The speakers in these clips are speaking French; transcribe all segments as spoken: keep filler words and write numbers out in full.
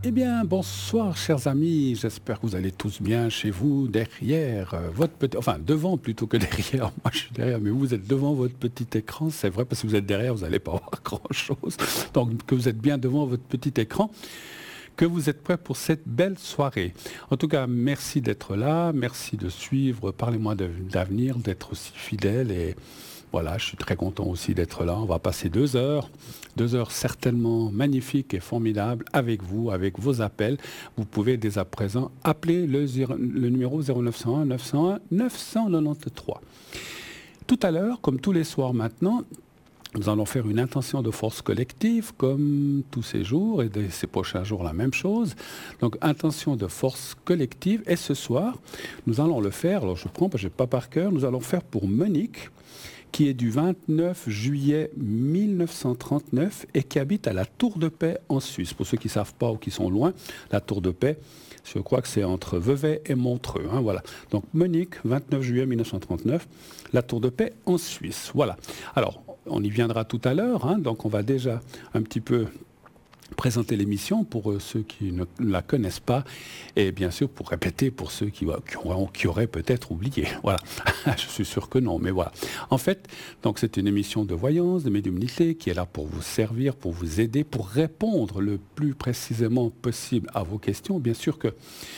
Eh bien, bonsoir, chers amis. J'espère que vous allez tous bien chez vous, derrière euh, votre petit... Enfin, devant plutôt que derrière. Moi, je suis derrière, mais vous êtes devant votre petit écran. C'est vrai, parce que vous êtes derrière, vous n'allez pas voir grand-chose. Donc, que vous êtes bien devant votre petit écran, que vous êtes prêts pour cette belle soirée. En tout cas, merci d'être là. Merci de suivre. Parlez-moi d'avenir, d'être aussi fidèle et... Voilà, je suis très content aussi d'être là. On va passer deux heures, deux heures certainement magnifiques et formidables avec vous, avec vos appels. Vous pouvez dès à présent appeler le, le numéro zéro neuf cent un neuf cent un neuf cent quatre-vingt-treize. Tout à l'heure, comme tous les soirs maintenant, nous allons faire une intention de force collective, comme tous ces jours, et de ces prochains jours, la même chose. Donc, intention de force collective. Et ce soir, nous allons le faire, alors je prends, parce que je n'ai pas par cœur, nous allons faire pour Monique, qui est du vingt-neuf juillet mille neuf cent trente-neuf et qui habite à la Tour de Paix en Suisse. Pour ceux qui ne savent pas ou qui sont loin, la Tour de Paix, je crois que c'est entre Vevey et Montreux. Hein, voilà. Donc Monique, vingt-neuf juillet mille neuf cent trente-neuf, la Tour de Paix en Suisse. Voilà. Alors, on y viendra tout à l'heure. Hein, donc on va déjà un petit peu présenter l'émission pour ceux qui ne la connaissent pas et bien sûr pour répéter pour ceux qui, qui, auraient, qui auraient peut-être oublié. Voilà, je suis sûr que non, mais voilà. En fait, donc c'est une émission de voyance, de médiumnité qui est là pour vous servir, pour vous aider, pour répondre le plus précisément possible à vos questions. Bien sûr que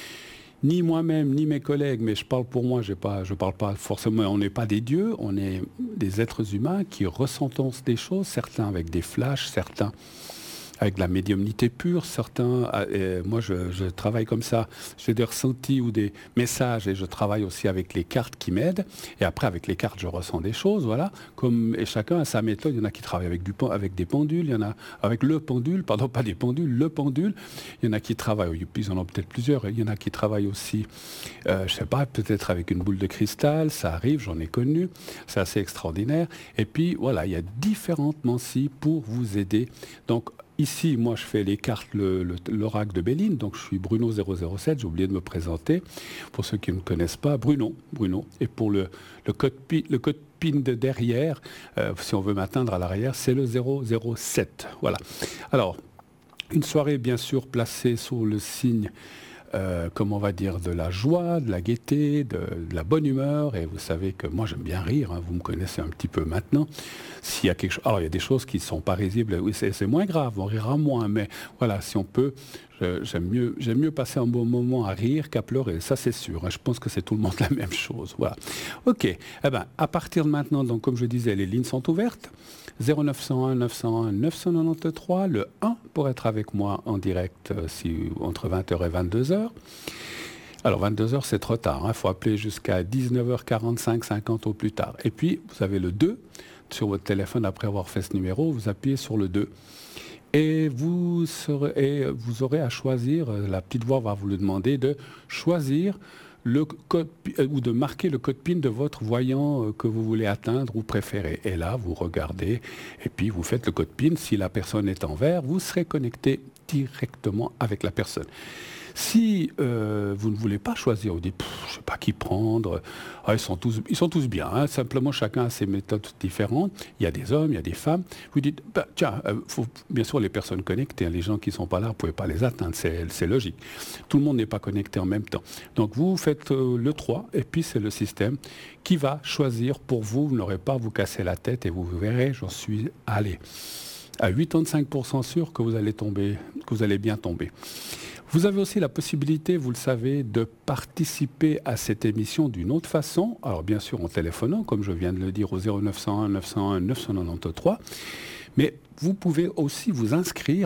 ni moi-même, ni mes collègues, mais je parle pour moi, je ne parle pas forcément, on n'est pas des dieux, on est des êtres humains qui ressentons des choses, certains avec des flashs, certains avec de la médiumnité pure, certains, euh, moi je, je travaille comme ça, j'ai des ressentis ou des messages et je travaille aussi avec les cartes qui m'aident et après avec les cartes je ressens des choses, voilà, comme, et chacun a sa méthode, il y en a qui travaillent avec, du, avec des pendules, il y en a avec le pendule, pardon pas des pendules, le pendule, il y en a qui travaillent, ils en ont peut-être plusieurs, il y en a qui travaillent aussi, euh, je sais pas, peut-être avec une boule de cristal, ça arrive, j'en ai connu, c'est assez extraordinaire, et puis voilà, il y a différentes mancies pour vous aider, donc ici, moi, je fais les cartes, le, le, l'oracle de Béline, donc je suis Bruno zéro zéro sept, j'ai oublié de me présenter, pour ceux qui ne me connaissent pas, Bruno, Bruno, et pour le, le, code, pi, le code PIN de derrière, euh, si on veut m'atteindre à l'arrière, c'est le zéro zéro sept, voilà. Alors, une soirée, bien sûr, placée sous le signe, Euh, comme on va dire, de la joie, de la gaieté, de, de la bonne humeur. Et vous savez que moi, j'aime bien rire. Hein, vous me connaissez un petit peu maintenant. S'il y a quelque chose... Alors, il y a des choses qui ne sont pas risibles. Oui, c'est, c'est moins grave. On rira moins. Mais voilà, si on peut, je, j'aime mieux, j'aime mieux passer un bon moment à rire qu'à pleurer. Ça, c'est sûr. Hein, je pense que c'est tout le monde la même chose. Voilà. OK. Eh bien, à partir de maintenant, donc, comme je disais, les lignes sont ouvertes. zéro neuf cent un neuf cent un neuf cent quatre-vingt-treize, le un pour être avec moi en direct euh, si, entre vingt heures et vingt-deux heures. Alors vingt-deux heures c'est trop tard, il hein, faut appeler jusqu'à dix-neuf heures quarante-cinq, cinquante au plus tard. Et puis vous avez le deux sur votre téléphone après avoir fait ce numéro, vous appuyez sur le deux. Et vous, serez, et vous aurez à choisir, la petite voix va vous le demander, de choisir le code, ou de marquer le code PIN de votre voyant que vous voulez atteindre ou préférer. Et là, vous regardez et puis vous faites le code PIN. Si la personne est en vert, vous serez connecté directement avec la personne. Si euh, vous ne voulez pas choisir, vous dites, je ne sais pas qui prendre, ah, ils, sont tous, ils sont tous bien, hein. Simplement chacun a ses méthodes différentes, il y a des hommes, il y a des femmes, vous dites, bah, tiens, euh, faut, bien sûr les personnes connectées, hein, les gens qui ne sont pas là, vous ne pouvez pas les atteindre, c'est, c'est logique. Tout le monde n'est pas connecté en même temps. Donc vous faites euh, le trois, et puis c'est le système qui va choisir pour vous, vous n'aurez pas à vous casser la tête, et vous verrez, j'en suis allé à quatre-vingt-quinze pour cent sûr que vous allez tomber, que vous allez bien tomber. Vous avez aussi la possibilité, vous le savez, de participer à cette émission d'une autre façon. Alors bien sûr en téléphonant, comme je viens de le dire, au zéro neuf cent un neuf cent un neuf cent quatre-vingt-treize. Mais vous pouvez aussi vous inscrire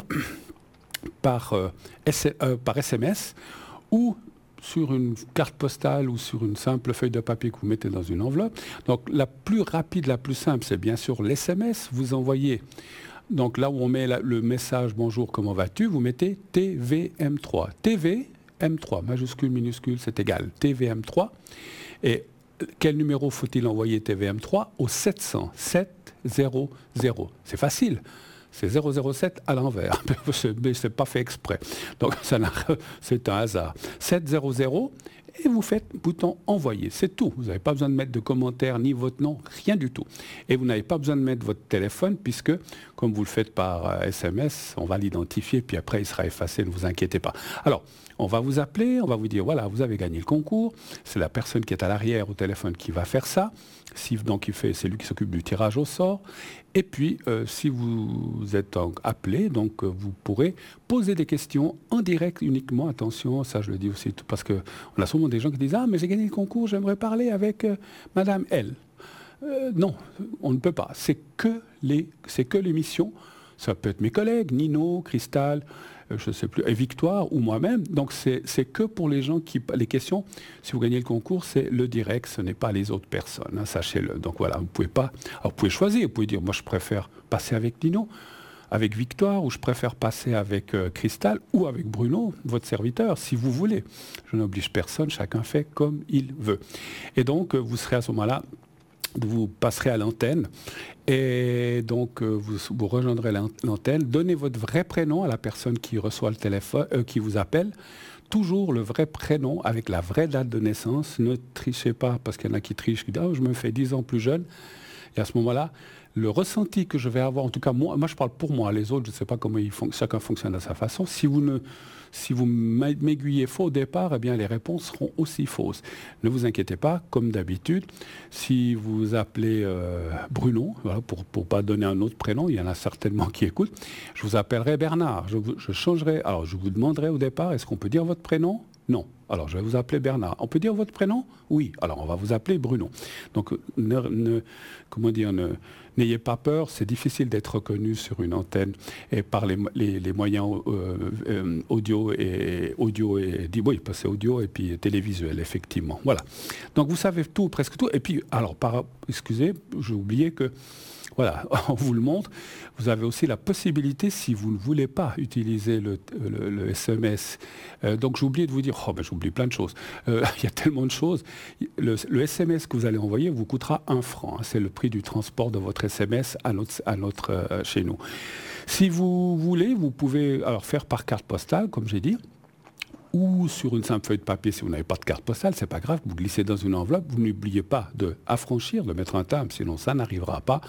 par, euh, S- euh, par S M S ou sur une carte postale ou sur une simple feuille de papier que vous mettez dans une enveloppe. Donc la plus rapide, la plus simple, c'est bien sûr l'S M S. Vous envoyez... Donc là où on met la, le message « Bonjour, comment vas-tu ?» vous mettez T V M trois. T V M trois, majuscule, minuscule, c'est égal. T V M trois. Et quel numéro faut-il envoyer T V M trois? Au sept cents, sept cents. C'est facile. C'est zéro zéro sept à l'envers. Mais ce n'est pas fait exprès. Donc ça c'est un hasard. sept cents. et vous faites bouton envoyer. C'est tout. Vous n'avez pas besoin de mettre de commentaires ni votre nom, rien du tout. Et vous n'avez pas besoin de mettre votre téléphone puisque, comme vous le faites par euh, S M S, on va l'identifier puis après il sera effacé, ne vous inquiétez pas. Alors, on va vous appeler, on va vous dire, voilà, vous avez gagné le concours, c'est la personne qui est à l'arrière au téléphone qui va faire ça, si, donc il fait, c'est lui qui s'occupe du tirage au sort, et puis euh, si vous êtes donc appelé, donc euh, vous pourrez poser des questions en direct uniquement, attention, ça je le dis aussi, parce qu'on a souvent des gens qui disent, ah mais j'ai gagné le concours, j'aimerais parler avec euh, Madame L. Euh, non, on ne peut pas, c'est que les, c'est que l'émission, ça peut être mes collègues, Nino, Cristal, je ne sais plus, et Victoire ou moi-même. Donc c'est, c'est que pour les gens qui... Les questions, si vous gagnez le concours, c'est le direct, ce n'est pas les autres personnes, hein, sachez-le. Donc voilà, vous ne pouvez pas... Alors vous pouvez choisir, vous pouvez dire, moi je préfère passer avec Nino, avec Victoire, ou je préfère passer avec euh, Cristal, ou avec Bruno, votre serviteur, si vous voulez. Je n'oblige personne, chacun fait comme il veut. Et donc, euh, vous serez à ce moment-là, vous passerez à l'antenne et donc euh, vous, vous rejoindrez l'antenne. Donnez votre vrai prénom à la personne qui reçoit le téléphone, euh, qui vous appelle. Toujours le vrai prénom avec la vraie date de naissance. Ne trichez pas parce qu'il y en a qui trichent, qui disent oh, je me fais dix ans plus jeune. Et à ce moment-là, le ressenti que je vais avoir, en tout cas moi, moi je parle pour moi, les autres, je ne sais pas comment ils font, chacun fonctionne à sa façon. Si vous ne Si vous m'aiguillez faux au départ, eh bien les réponses seront aussi fausses. Ne vous inquiétez pas, comme d'habitude, si vous appelez euh, Bruno, voilà, pour ne pas donner un autre prénom, il y en a certainement qui écoutent, je vous appellerai Bernard. Je, je changerai, alors je vous demanderai au départ, est-ce qu'on peut dire votre prénom ? Non. Alors, je vais vous appeler Bernard. On peut dire votre prénom ? Oui. Alors, on va vous appeler Bruno. Donc, ne, ne, comment dire, ne, n'ayez pas peur. C'est difficile d'être reconnu sur une antenne et par les, les, les moyens euh, euh, audio et audio et oui, c'est audio et puis télévisuel, effectivement. Voilà. Donc, vous savez tout, presque tout. Et puis, alors, par, excusez, j'ai oublié que. Voilà, on vous le montre. Vous avez aussi la possibilité, si vous ne voulez pas utiliser le, le, le S M S, euh, donc j'ai oublié de vous dire, oh ben j'oublie plein de choses, euh, il y a tellement de choses. Le, le S M S que vous allez envoyer vous coûtera un franc, hein, c'est le prix du transport de votre S M S à notre, à notre, euh, chez nous. Si vous voulez, vous pouvez alors faire par carte postale, comme j'ai dit, ou sur une simple feuille de papier si vous n'avez pas de carte postale, c'est pas grave, vous glissez dans une enveloppe, vous n'oubliez pas de affranchir, de mettre un timbre, sinon ça n'arrivera pas.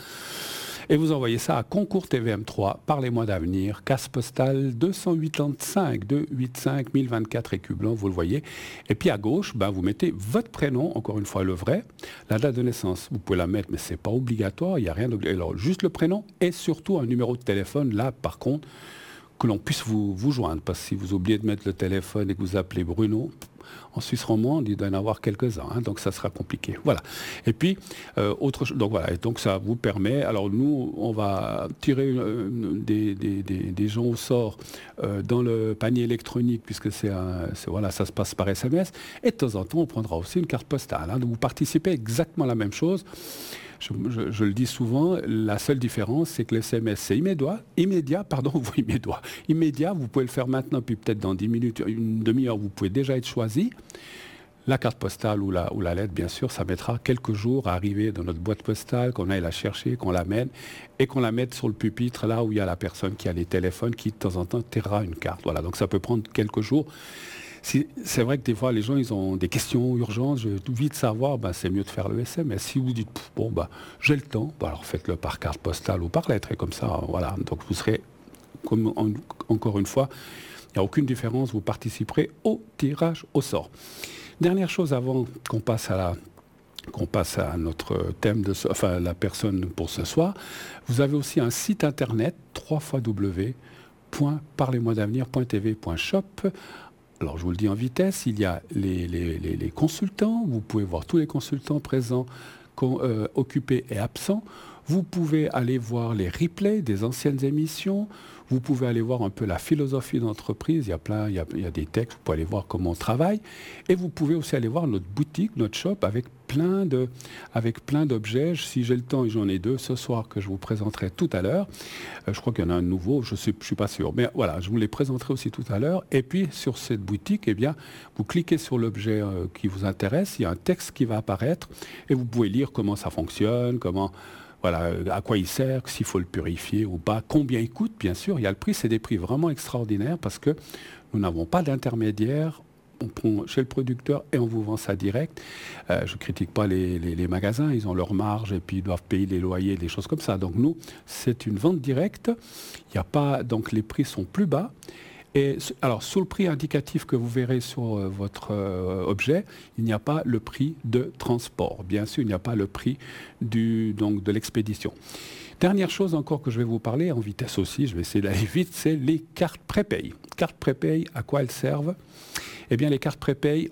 Et vous envoyez ça à Concours T V M trois, Parlez-moi d'avenir, case postale deux cent quatre-vingt-cinq, deux cent quatre-vingt-cinq, mille vingt-quatre écus blancs, vous le voyez. Et puis à gauche, ben, vous mettez votre prénom, encore une fois le vrai, la date de naissance. Vous pouvez la mettre, mais c'est pas obligatoire, il n'y a rien d'obligatoire. Alors juste le prénom et surtout un numéro de téléphone, là par contre, que l'on puisse vous, vous joindre. Parce que si vous oubliez de mettre le téléphone et que vous appelez Bruno, en Suisse romande, il doit y en avoir quelques-uns, hein, donc ça sera compliqué. Voilà. Et puis, euh, autre chose, donc voilà, et donc ça vous permet, alors nous, on va tirer euh, des, des, des, des gens au sort euh, dans le panier électronique, puisque c'est un, c'est, voilà, ça se passe par S M S, et de temps en temps, on prendra aussi une carte postale. Hein, donc vous participez exactement à la même chose. Je, je, je le dis souvent, la seule différence, c'est que le S M S, c'est immédiat, immédiat, pardon, oui, immédiat, immédiat, vous pouvez le faire maintenant, puis peut-être dans dix minutes, une demi-heure, vous pouvez déjà être choisi. La carte postale ou la, ou la lettre, bien sûr, ça mettra quelques jours à arriver dans notre boîte postale, qu'on aille la chercher, qu'on l'amène, et qu'on la mette sur le pupitre, là où il y a la personne qui a les téléphones, qui de temps en temps tirera une carte. Voilà, donc ça peut prendre quelques jours. Si, c'est vrai que des fois, les gens, ils ont des questions urgentes, je veux tout vite savoir, ben, c'est mieux de faire le S M S. Si vous dites, bon, ben, j'ai le temps, ben, alors faites-le par carte postale ou par lettre, et comme ça, voilà. Donc vous serez, comme en, encore une fois, il n'y a aucune différence, vous participerez au tirage au sort. Dernière chose avant qu'on passe à la... qu'on passe à notre thème, de ce, enfin la personne pour ce soir, vous avez aussi un site internet, w w w point parlez moi d'avenir point t v point shop. Alors, je vous le dis en vitesse, il y a les, les, les, les consultants. Vous pouvez voir tous les consultants présents, euh, occupés et absents. Vous pouvez aller voir les replays des anciennes émissions. Vous pouvez aller voir un peu la philosophie d'entreprise. Il y a plein, il y a, il y a des textes. Vous pouvez aller voir comment on travaille. Et vous pouvez aussi aller voir notre boutique, notre shop, avec plein de, avec plein d'objets. Si j'ai le temps, et j'en ai deux ce soir que je vous présenterai tout à l'heure. Euh, je crois qu'il y en a un nouveau, je ne suis pas sûr. Mais voilà, je vous les présenterai aussi tout à l'heure. Et puis, sur cette boutique, eh bien, vous cliquez sur l'objet euh, qui vous intéresse. Il y a un texte qui va apparaître. Et vous pouvez lire comment ça fonctionne, comment... Voilà, à quoi il sert, s'il faut le purifier ou pas, combien il coûte, bien sûr. Il y a le prix, c'est des prix vraiment extraordinaires parce que nous n'avons pas d'intermédiaire on prend chez le producteur et on vous vend ça direct. Euh, je ne critique pas les, les, les magasins, ils ont leur marge et puis ils doivent payer les loyers, des choses comme ça. Donc nous, c'est une vente directe. Il y a pas, donc les prix sont plus bas. Et alors, sous le prix indicatif que vous verrez sur euh, votre euh, objet, il n'y a pas le prix de transport. Bien sûr, il n'y a pas le prix du, donc, de l'expédition. Dernière chose encore que je vais vous parler, en vitesse aussi, je vais essayer d'aller vite, c'est les cartes prépay. Cartes prépay, à quoi elles servent? Eh bien, les cartes prépay,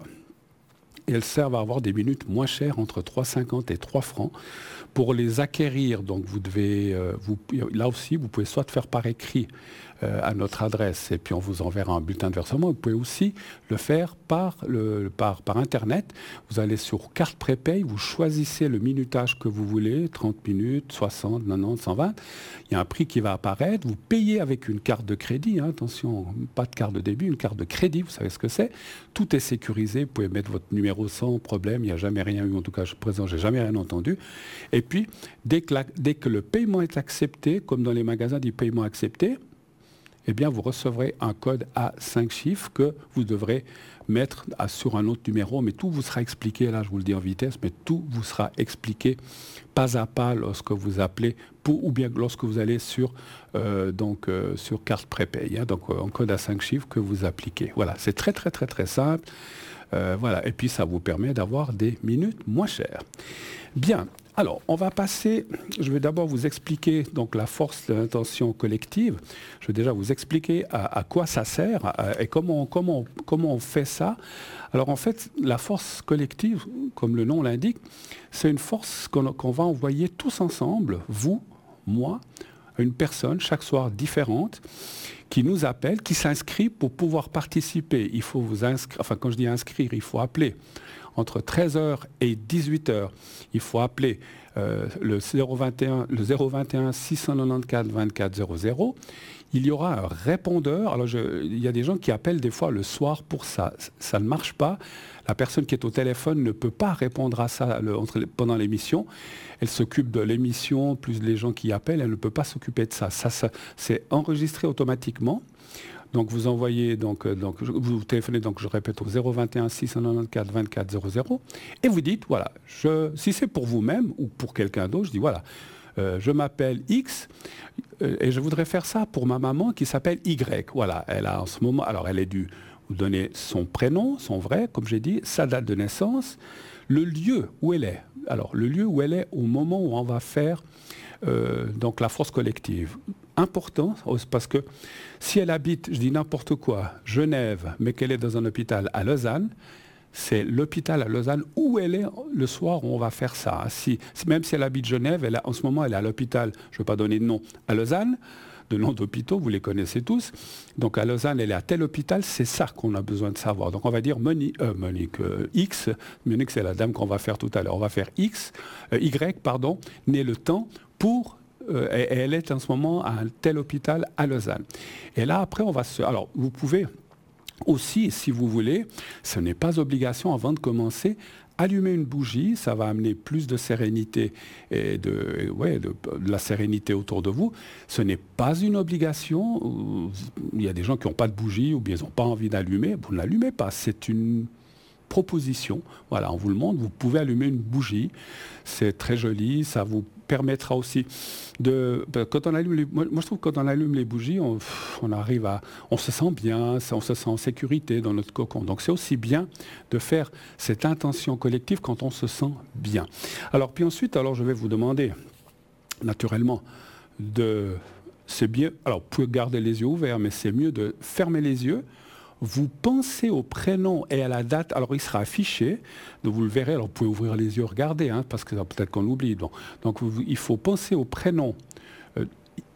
elles servent à avoir des minutes moins chères, entre trois euros cinquante et trois francs. Pour les acquérir, donc vous devez, euh, vous, là aussi, vous pouvez soit faire par écrit euh, à notre adresse et puis on vous enverra un bulletin de versement. Vous pouvez aussi le faire par, le, par, par Internet. Vous allez sur carte prépay, vous choisissez le minutage que vous voulez, trente minutes, soixante, quatre-vingt-dix, cent vingt. Il y a un prix qui va apparaître. Vous payez avec une carte de crédit. Hein, attention, pas de carte de débit, une carte de crédit, vous savez ce que c'est. Tout est sécurisé. Vous pouvez mettre votre numéro sans problème. Il n'y a jamais rien eu, en tout cas, je présente, j'ai jamais rien entendu. Et puis, dès que, la, dès que le paiement est accepté, comme dans les magasins du paiement accepté, eh bien, vous recevrez un code à cinq chiffres que vous devrez mettre à, sur un autre numéro. Mais tout vous sera expliqué, là, je vous le dis en vitesse, mais tout vous sera expliqué pas à pas lorsque vous appelez, pour, ou bien lorsque vous allez sur, euh, donc, euh, sur carte prépay. Hein, donc, euh, un code à cinq chiffres que vous appliquez. Voilà, c'est très, très, très, très simple. Euh, voilà. Et puis, ça vous permet d'avoir des minutes moins chères. Bien. Alors, on va passer, je vais d'abord vous expliquer donc, la force de l'intention collective. Je vais déjà vous expliquer à, à quoi ça sert à, et comment, comment, comment on fait ça. Alors en fait, la force collective, comme le nom l'indique, c'est une force qu'on, qu'on va envoyer tous ensemble, vous, moi, une personne, chaque soir différente, qui nous appelle, qui s'inscrit pour pouvoir participer. Il faut vous inscrire, enfin quand je dis inscrire, il faut appeler. Entre treize heures et dix-huit heures, il faut appeler euh, le zéro vingt et un, le zéro vingt et un six cent quatre-vingt-quatorze vingt-quatre zéro zéro. Il y aura un répondeur. Alors, je, il y a des gens qui appellent des fois le soir pour ça. Ça ne marche pas. La personne qui est au téléphone ne peut pas répondre à ça le, entre, pendant l'émission. Elle s'occupe de l'émission, plus les gens qui appellent, elle ne peut pas s'occuper de ça. Ça, ça c'est enregistré automatiquement. Donc vous envoyez, donc, donc, vous téléphonez, donc je répète, au zéro vingt et un six cent quatre-vingt-quatorze vingt-quatre zéro zéro, et vous dites, voilà, je, si c'est pour vous-même ou pour quelqu'un d'autre, je dis, voilà, euh, je m'appelle X, euh, et je voudrais faire ça pour ma maman qui s'appelle Y. Voilà, elle a en ce moment, alors elle est due vous donner son prénom, son vrai, comme j'ai dit, sa date de naissance, le lieu où elle est. Alors, le lieu où elle est au moment où on va faire euh, donc la force collective. Important, parce que si elle habite, je dis n'importe quoi, Genève, mais qu'elle est dans un hôpital à Lausanne, c'est l'hôpital à Lausanne où elle est le soir où on va faire ça. Si, même si elle habite Genève, elle a, en ce moment elle est à l'hôpital, je ne vais pas donner de nom, à Lausanne, de noms d'hôpitaux, vous les connaissez tous. Donc à Lausanne, elle est à tel hôpital, c'est ça qu'on a besoin de savoir. Donc on va dire Monique, euh, Monique euh, X, Monique c'est la dame qu'on va faire tout à l'heure, on va faire X, euh, Y, pardon, né le temps pour... Euh, et, et elle est en ce moment à un tel hôpital à Lausanne. Et là, après, on va se... Alors, vous pouvez aussi, si vous voulez, ce n'est pas obligation avant de commencer, allumer une bougie, ça va amener plus de sérénité et de, et ouais, de, de la sérénité autour de vous. Ce n'est pas une obligation. Il y a des gens qui n'ont pas de bougie ou bien ils n'ont pas envie d'allumer. Vous ne l'allumez pas. C'est une proposition. Voilà, on vous le montre. Vous pouvez allumer une bougie. C'est très joli. Ça vous permettra aussi de... Quand on allume les, moi, moi, je trouve que quand on allume les bougies, on, on arrive à... On se sent bien, on se sent en sécurité dans notre cocon. Donc c'est aussi bien de faire cette intention collective quand on se sent bien. Alors puis ensuite, alors je vais vous demander, naturellement, de... C'est bien... Alors vous pouvez garder les yeux ouverts, mais c'est mieux de fermer les yeux. Vous pensez au prénom et à la date, alors il sera affiché, donc vous le verrez, alors vous pouvez ouvrir les yeux, regarder, hein, parce que peut-être qu'on l'oublie. Donc, donc vous, il faut penser au prénom euh,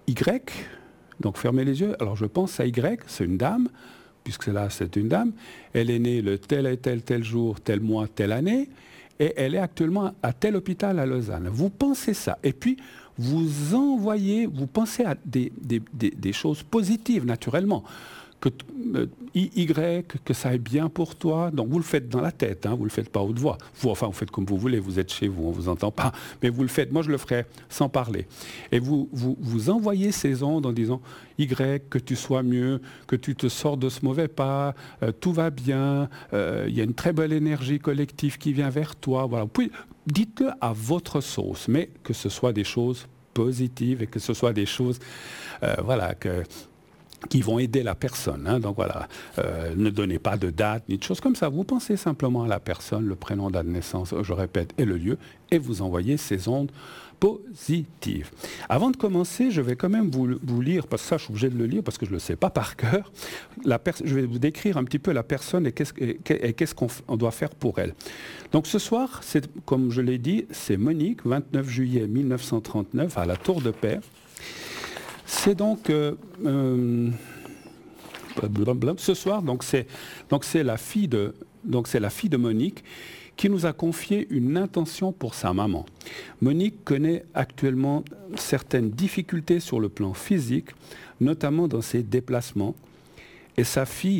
Y, donc fermez les yeux, alors je pense à Y, c'est une dame, puisque là c'est une dame, elle est née le tel et tel, tel jour, tel mois, telle année, et elle est actuellement à tel hôpital à Lausanne. Vous pensez ça, et puis vous envoyez, vous pensez à des, des, des, des choses positives, naturellement. que euh, Y, que ça aille bien pour toi. Donc vous le faites dans la tête, hein, vous ne le faites pas à haute voix. Vous, enfin, vous faites comme vous voulez, vous êtes chez vous, on ne vous entend pas. Mais vous le faites, moi je le ferai sans parler. Et vous, vous, vous envoyez ces ondes en disant Y, que tu sois mieux, que tu te sors de ce mauvais pas, euh, tout va bien, euh, il y a une très belle énergie collective qui vient vers toi. Voilà. Vous pouvez, dites-le à votre sauce, mais que ce soit des choses positives et que ce soit des choses euh, voilà, que, qui vont aider la personne. Hein. Donc voilà, euh, ne donnez pas de date ni de choses comme ça. Vous pensez simplement à la personne, le prénom, date de naissance, je répète, et le lieu, et vous envoyez ces ondes positives. Avant de commencer, je vais quand même vous, vous lire, parce que ça je suis obligé de le lire parce que je ne le sais pas par cœur. La pers- je vais vous décrire un petit peu la personne et qu'est-ce, et, et qu'est-ce qu'on f- on doit faire pour elle. Donc ce soir, c'est, comme je l'ai dit, c'est Monique, vingt-neuf juillet mille neuf cent trente-neuf, à la Tour de Paix. C'est donc euh, euh, ce soir, donc c'est, donc c'est la fille de, donc c'est la fille de Monique qui nous a confié une intention pour sa maman. Monique connaît actuellement certaines difficultés sur le plan physique, notamment dans ses déplacements, et sa fille